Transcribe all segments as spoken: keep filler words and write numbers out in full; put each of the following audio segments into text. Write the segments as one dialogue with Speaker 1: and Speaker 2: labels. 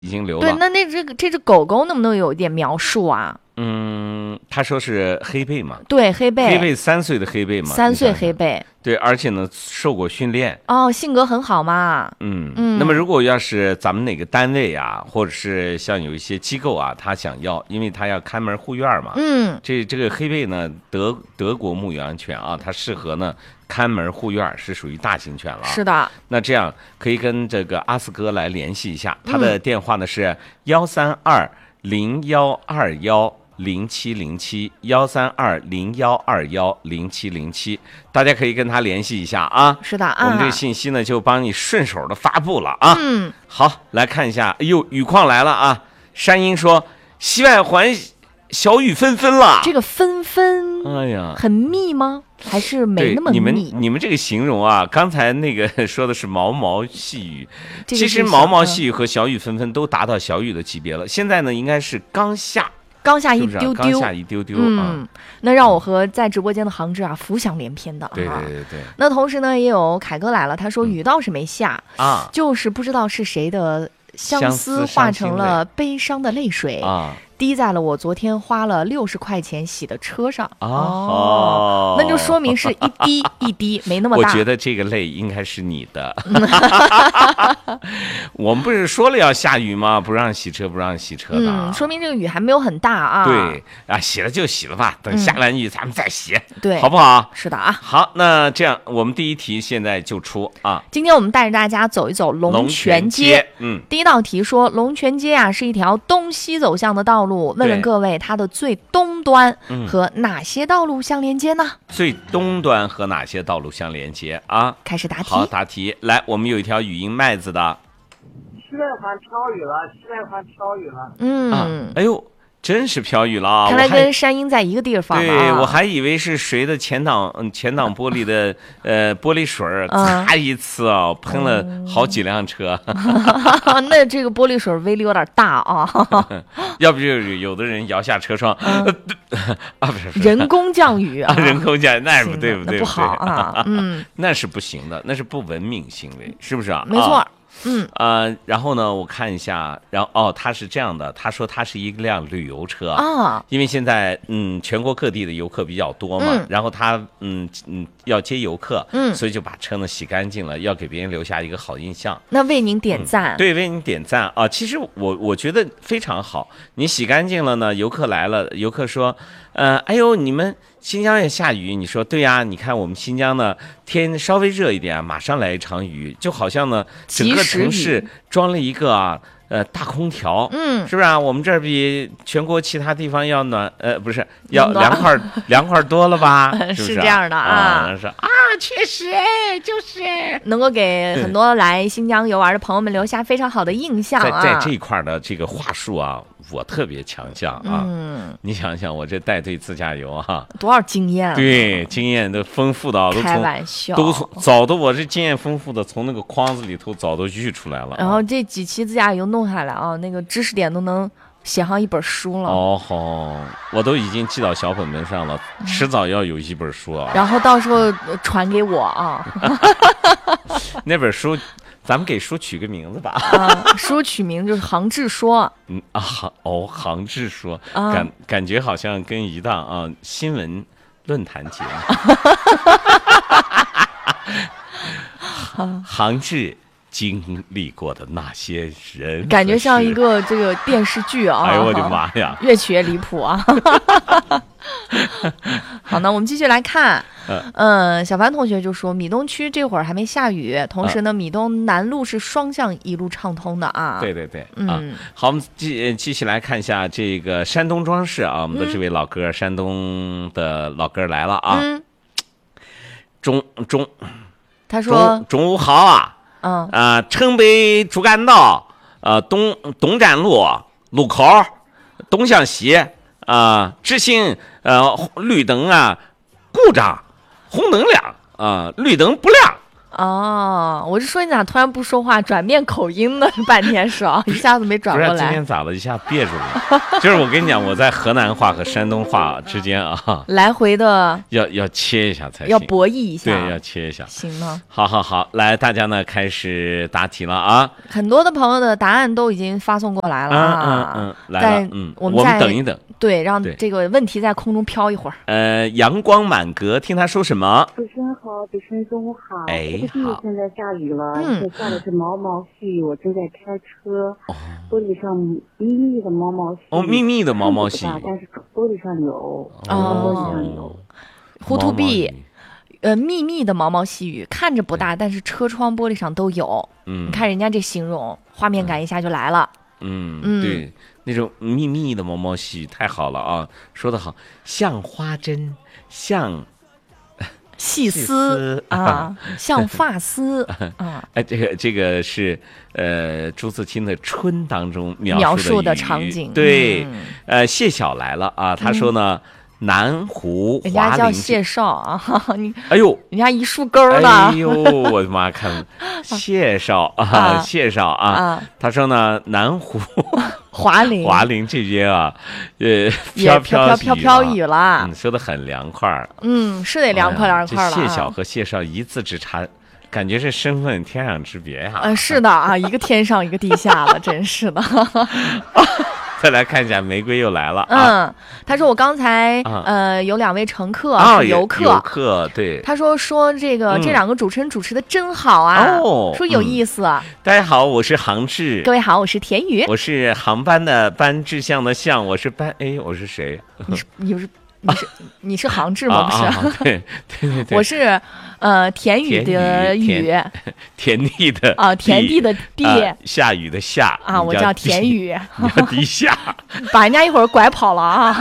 Speaker 1: 已经留了。
Speaker 2: 对，那那这个这只狗狗能不能有一点描述啊？
Speaker 1: 嗯，他说是黑背嘛，
Speaker 2: 对，黑背，
Speaker 1: 黑背三岁的黑背嘛，
Speaker 2: 三岁黑背，
Speaker 1: 对，而且呢受过训练，
Speaker 2: 哦，性格很好嘛。
Speaker 1: 嗯
Speaker 2: 嗯，
Speaker 1: 那么如果要是咱们哪个单位啊，或者是像有一些机构啊，他想要，因为他要看门护院嘛，
Speaker 2: 嗯，
Speaker 1: 这这个黑背呢，德德国牧羊犬啊，它适合呢看门护院，是属于大型犬了。
Speaker 2: 是的，
Speaker 1: 那这样可以跟这个阿斯哥来联系一下，他的电话呢是幺三二零幺二幺。零七零七幺三二零幺二幺零七零七，大家可以跟他联系一下啊。
Speaker 2: 是的啊，
Speaker 1: 我们这个信息呢就帮你顺手的发布了啊。
Speaker 2: 嗯，
Speaker 1: 好，来看一下，哎呦，雨况来了啊！山鹰说，西外环小雨纷纷了。
Speaker 2: 这个纷纷，
Speaker 1: 哎呀，
Speaker 2: 很密吗？还是没那么密？
Speaker 1: 你们你们这个形容啊，刚才那个说的是毛毛细雨，
Speaker 2: 这个、
Speaker 1: 其实毛毛细雨和小雨纷纷都达到小雨的级别了。现在呢，应该是刚下。
Speaker 2: 刚下一丢丢，
Speaker 1: 刚下一丢丢，
Speaker 2: 嗯，
Speaker 1: 啊、
Speaker 2: 那让我和在直播间的杭志啊浮想联翩的啊。
Speaker 1: 对对对对。
Speaker 2: 那同时呢，也有凯哥来了，他说雨倒是没下、
Speaker 1: 嗯、啊，
Speaker 2: 就是不知道是谁的相思化成了悲伤的泪水
Speaker 1: 啊，
Speaker 2: 滴在了我昨天花了六十块钱洗的车上
Speaker 1: 啊、哦，
Speaker 2: 那就说明是一滴一滴，没那么大。
Speaker 1: 我觉得这个泪应该是你的。我们不是说了要下雨吗？不让洗车，不让洗车的、啊
Speaker 2: 嗯，说明这个雨还没有很大啊。
Speaker 1: 对啊，洗了就洗了吧，等下完雨咱们再洗，
Speaker 2: 嗯、对，
Speaker 1: 好不好？
Speaker 2: 是的啊。
Speaker 1: 好，那这样我们第一题现在就出啊。
Speaker 2: 今天我们带着大家走一走龙泉街。
Speaker 1: 嗯，
Speaker 2: 第一道题说龙泉街啊是一条东西走向的道路，问问各位它的最东端和哪些道路相连接呢？
Speaker 1: 嗯、最东端和哪些道路相连接啊？
Speaker 2: 开始答题。
Speaker 1: 好，答题来，我们有一条语音麦子的。
Speaker 3: 西外环飘雨了，西外环飘雨了。
Speaker 2: 嗯、
Speaker 1: 啊，哎呦。真是飘雨了啊！
Speaker 2: 看来跟山鹰在一个地方、啊。
Speaker 1: 对，我还以为是谁的前挡前挡玻璃的呃玻璃水擦一次啊，喷了好几辆车。
Speaker 2: 嗯、那这个玻璃水威力有点大啊！
Speaker 1: 要不就有的人摇下车窗、嗯、啊，不是
Speaker 2: 人工降雨啊，
Speaker 1: 啊人工降雨那不对不对
Speaker 2: 不好啊，嗯，
Speaker 1: 那是不行的，那是不文明行为，是不是啊？
Speaker 2: 没错。
Speaker 1: 啊
Speaker 2: 嗯
Speaker 1: 呃，然后呢，我看一下，然后哦，他是这样的，他说他是一辆旅游车
Speaker 2: 啊，
Speaker 1: 因为现在嗯全国各地的游客比较多嘛，
Speaker 2: 嗯、
Speaker 1: 然后他嗯嗯要接游客，
Speaker 2: 嗯，
Speaker 1: 所以就把车呢洗干净了，要给别人留下一个好印象。
Speaker 2: 那为您点赞，
Speaker 1: 嗯、对，为您点赞啊！其实我我觉得非常好，你洗干净了呢，游客来了，游客说，呃，哎呦，你们新疆也下雨，你说对呀、啊？你看我们新疆呢，天稍微热一点，马上来一场雨，就好像呢，整个城市装了一个啊，呃，大空调，
Speaker 2: 嗯，
Speaker 1: 是不是啊？我们这儿比全国其他地方要暖，呃，不是要凉快凉快多了吧？是不是、啊、
Speaker 2: 是这样的啊？
Speaker 1: 啊，说啊，确实，哎，就是
Speaker 2: 能够给很多来新疆游玩的朋友们留下非常好的印象啊。
Speaker 1: 在在这一块的这个话术啊。我特别强项啊！
Speaker 2: 嗯，
Speaker 1: 你想想，我这带队自驾游哈，
Speaker 2: 多少经验、啊？
Speaker 1: 对，经验都丰富的，都
Speaker 2: 开玩笑，
Speaker 1: 都从早都我这经验丰富的，从那个筐子里头早都育出来了、啊。
Speaker 2: 然后这几期自驾游弄下来啊，那个知识点都能写上一本书了。
Speaker 1: 哦吼，我都已经记到小本本上了，嗯、迟早要有一本书啊。
Speaker 2: 然后到时候传给我啊。
Speaker 1: 那本书。咱们给书取个名字吧。
Speaker 2: 啊，书取名就是杭志说。
Speaker 1: 嗯啊，哦，杭志说，
Speaker 2: 啊、
Speaker 1: 感感觉好像跟一档啊新闻论坛节目。杭志经历过的那些人，
Speaker 2: 感觉像一个这个电视剧啊！
Speaker 1: 哎呦我的妈呀，
Speaker 2: 越取越离谱啊！好，那我们继续来看。嗯，小凡同学就说，米东区这会儿还没下雨，同时呢，米东南路是双向一路畅通的啊。
Speaker 1: 对对对，
Speaker 2: 嗯，
Speaker 1: 啊、好，我们继继续来看一下这个山东庄市啊，我们的这位老哥，嗯、山东的老哥来了啊。
Speaker 2: 嗯，
Speaker 1: 中中，
Speaker 2: 他说
Speaker 1: 中中午好啊。
Speaker 2: 嗯
Speaker 1: 啊、呃，城北主干道，呃，东东站路路口，东向西啊、呃，直行呃绿灯啊故障，红灯亮啊、呃，绿灯不亮
Speaker 2: 哦，我是说你咋突然不说话，转变口音呢？半天说，一下子没转过来。
Speaker 1: 不是今天咋了？一下憋住了。就是我跟你讲，我在河南话和山东话之间啊，
Speaker 2: 来回的
Speaker 1: 要要切一下才行，
Speaker 2: 要博弈一下，
Speaker 1: 对，要切一下。
Speaker 2: 行吗？
Speaker 1: 好好好，来，大家呢开始答题了啊！
Speaker 2: 很多的朋友的答案都已经发送过来了啊，
Speaker 1: 嗯嗯嗯，来了，嗯，
Speaker 2: 我们再
Speaker 1: 等一等，
Speaker 2: 对，让这个问题在空中飘一会儿。
Speaker 1: 呃，阳光满格，听他说什么？
Speaker 3: 主持人好，主持人中午好。
Speaker 1: 哎，
Speaker 3: 好。现在下雨了，
Speaker 2: 嗯，
Speaker 3: 下的是毛毛细雨，我正在开车，哦、玻璃上密密的毛毛细雨。
Speaker 1: 哦，密密的毛毛细雨，
Speaker 3: 但是玻璃上有，
Speaker 2: 哦，
Speaker 3: 玻璃上有。
Speaker 2: 糊涂币，呃，密密的毛毛细雨，看着不大，但是车窗玻璃上都有。
Speaker 1: 嗯，
Speaker 2: 你看人家这形容，画面感一下就来了。
Speaker 1: 嗯，嗯对，那种密密的毛毛细雨太好了啊，说得好，像花针，像。
Speaker 2: 细丝啊，像发丝啊！
Speaker 1: 哎，这个这个是呃朱自清的《春》当中描述的
Speaker 2: 描述的场景。
Speaker 1: 对，
Speaker 2: 嗯、
Speaker 1: 呃，谢晓来了啊，他说呢，嗯、南湖
Speaker 2: 人家叫谢少啊，你
Speaker 1: 哎呦，
Speaker 2: 人家一树根儿呢。
Speaker 1: 哎呦，我的妈，看谢少啊，啊谢少啊，啊他说呢，南湖。
Speaker 2: 华林，
Speaker 1: 华林这边啊，呃，
Speaker 2: 飘
Speaker 1: 飘
Speaker 2: 飘飘雨了，
Speaker 1: 嗯，说的很凉快
Speaker 2: 嗯，是得凉快凉快了。
Speaker 1: 谢晓和谢少一字之差，感觉是身份天壤之别呀。
Speaker 2: 嗯，是的啊，一个天上一个地下的，真是的。
Speaker 1: 再来看一下，玫瑰又来了。
Speaker 2: 嗯，他说我刚才呃有两位乘客是游客，
Speaker 1: 游客对。
Speaker 2: 他说说这个这两个主持人主持的真好啊，说有意思。
Speaker 1: 大家好，我是杭志。
Speaker 2: 各位好，我是田宇。
Speaker 1: 我是航班的班，志向的向。我是班，哎，我是谁？
Speaker 2: 你是你是你是你是杭志吗？不是，
Speaker 1: 对对对对。
Speaker 2: 我是呃田宇的宇，
Speaker 1: 田地的
Speaker 2: 啊，田地的地，
Speaker 1: 下雨的下
Speaker 2: 啊，我叫田宇，
Speaker 1: 你叫地下，
Speaker 2: 把人家一会儿拐跑了啊。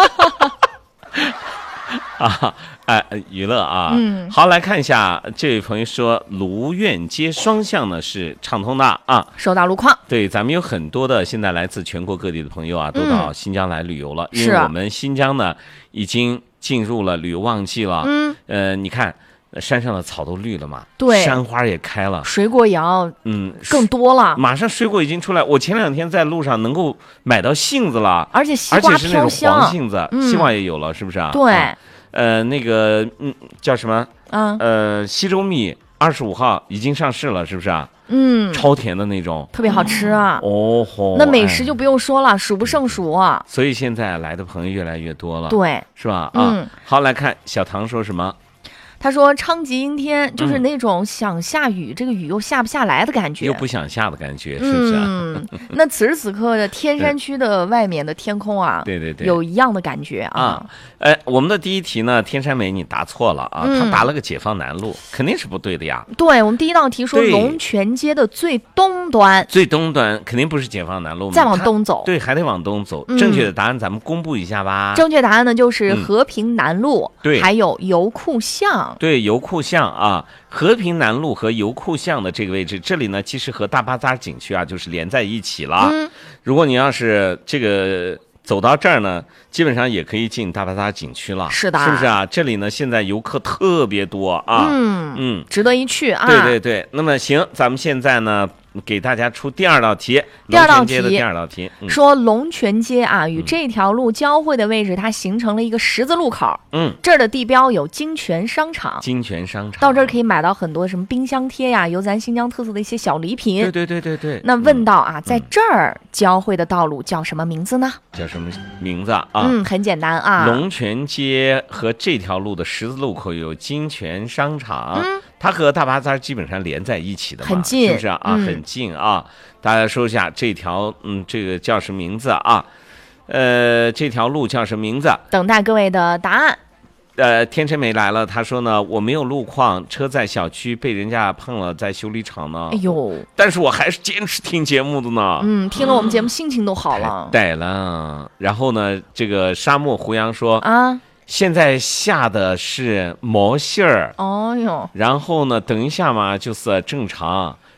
Speaker 1: 啊，哎，娱乐啊，
Speaker 2: 嗯，
Speaker 1: 好，来看一下，这位朋友说，卢苑街双向呢是畅通的啊，
Speaker 2: 收到路况。对，
Speaker 1: 咱们有很多的现在来自全国各地的朋友啊，都到新疆来旅游了，
Speaker 2: 嗯、
Speaker 1: 因为我们新疆呢已经进入了旅游旺季了，
Speaker 2: 嗯，
Speaker 1: 呃，你看。山上的草都绿了嘛，
Speaker 2: 对，
Speaker 1: 山花也开了，
Speaker 2: 水果也要
Speaker 1: 嗯
Speaker 2: 更多了。
Speaker 1: 马上水果已经出来，我前两天在路上能够买到杏子了，
Speaker 2: 而且西瓜飘香，
Speaker 1: 而且是那种黄杏子，嗯、西瓜也有了，是不是啊？
Speaker 2: 对，
Speaker 1: 啊、呃，那个嗯叫什么？
Speaker 2: 嗯，
Speaker 1: 呃，西周蜜二十五号已经上市了，是不是啊？
Speaker 2: 嗯，
Speaker 1: 超甜的那种，
Speaker 2: 特别好吃啊！
Speaker 1: 哦吼，
Speaker 2: 那美食就不用说了，哎、数不胜数啊。
Speaker 1: 所以现在来的朋友越来越多了，
Speaker 2: 对，
Speaker 1: 是吧？
Speaker 2: 嗯，
Speaker 1: 啊，好，来看小唐说什么。
Speaker 2: 他说：“昌吉阴天，就是那种想下雨，嗯、这个雨又下不下来的感觉，
Speaker 1: 又不想下的感觉，是不是、啊？
Speaker 2: 嗯，那此时此刻的天山区的外面的天空啊，
Speaker 1: 对对对，
Speaker 2: 有一样的感觉啊。
Speaker 1: 啊哎，我们的第一题呢，天山美你答错了啊，嗯、他答了个解放南路，肯定是不对的呀。
Speaker 2: 对，我们第一道题说龙泉街的最东端，
Speaker 1: 最东端肯定不是解放南路，
Speaker 2: 再往东走，
Speaker 1: 对，还得往东走。嗯、正确的答案咱们公布一下吧。
Speaker 2: 正确答案呢就是和平南路，
Speaker 1: 嗯、对，
Speaker 2: 还有油库巷，
Speaker 1: 对，油库巷。”巷啊，和平南路和油库巷的这个位置，这里呢其实和大巴扎景区啊就是连在一起了。
Speaker 2: 嗯，
Speaker 1: 如果你要是这个走到这儿呢，基本上也可以进大巴扎景区了。
Speaker 2: 是的，
Speaker 1: 是不是啊？这里呢现在游客特别多啊，
Speaker 2: 嗯
Speaker 1: 嗯，
Speaker 2: 值得一去啊。
Speaker 1: 对对对，那么行，咱们现在呢。给大家出第二道题，
Speaker 2: 第二道题
Speaker 1: 的第二道题、
Speaker 2: 嗯、说龙泉街啊与这条路交汇的位置，它形成了一个十字路口。
Speaker 1: 嗯，
Speaker 2: 这儿的地标有金泉商场，
Speaker 1: 金泉商场
Speaker 2: 到这儿可以买到很多什么冰箱贴呀，有咱新疆特色的一些小礼品。
Speaker 1: 对对对对对。
Speaker 2: 那问到啊，
Speaker 1: 嗯、
Speaker 2: 在这儿交汇的道路叫什么名字呢？
Speaker 1: 叫什么名字啊？
Speaker 2: 嗯，很简单啊。
Speaker 1: 龙泉街和这条路的十字路口有金泉商场。
Speaker 2: 嗯。
Speaker 1: 它和大巴扎基本上连在一起的嘛，
Speaker 2: 很近，
Speaker 1: 是不是啊？
Speaker 2: 嗯、
Speaker 1: 很近啊！大家说一下这条，嗯，这个叫什么名字啊？呃，这条路叫什么名字？
Speaker 2: 等待各位的答案。
Speaker 1: 呃，天成美来了，他说呢，我没有路况，车在小区被人家碰了，在修理厂呢。
Speaker 2: 哎呦！
Speaker 1: 但是我还是坚持听节目的呢。
Speaker 2: 嗯，听了我们节目，心情都好了。
Speaker 1: 对了，然后呢，这个沙漠胡杨说
Speaker 2: 啊。
Speaker 1: 现在下的是毛线儿，
Speaker 2: 哦哟，
Speaker 1: 然后呢，等一下嘛，就是正常，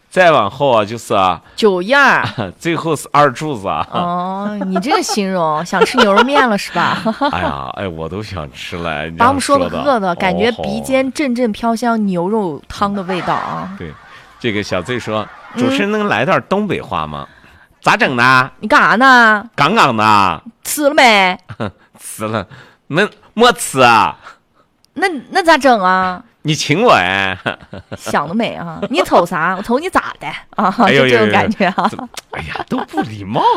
Speaker 1: 再往后啊就是啊
Speaker 2: 酒宴儿，
Speaker 1: 最后是二柱子啊。
Speaker 2: 哦，你这个形容想吃牛肉面了是吧？
Speaker 1: 哎呀，哎，我都想吃了。你这
Speaker 2: 把我们说
Speaker 1: 样的
Speaker 2: 的饿的，感觉
Speaker 1: 哦
Speaker 2: 鼻尖阵阵飘香牛肉汤的味道啊！
Speaker 1: 对，这个小 Z 说，主持人能来段东北话吗？咋整的？
Speaker 2: 你干啥呢？
Speaker 1: 杠杠的，
Speaker 2: 吃了没？
Speaker 1: 吃了，没没吃啊？
Speaker 2: 那那咋整啊？
Speaker 1: 你请我哎？
Speaker 2: 想得美啊！你瞅啥？我瞅你咋的啊？
Speaker 1: 哎呦
Speaker 2: 就这种
Speaker 1: 呦呦
Speaker 2: 感觉啊！
Speaker 1: 哎呀，都不礼貌。